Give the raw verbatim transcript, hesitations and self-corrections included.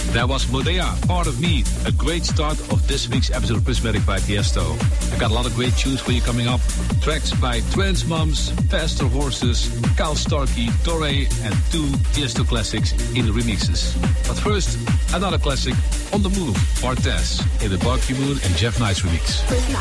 That was Modea, Part of Me, a great start of this week's episode of Prismatic by Tiesto. I got a lot of great tunes for you coming up. Tracks by Trans Moms, Faster Horses, Kyle Starkey, Torre, and two Tiesto classics in the remixes. But first, another classic, On the Move, Bartez, in the Barky Moon and Jeff Nice remix.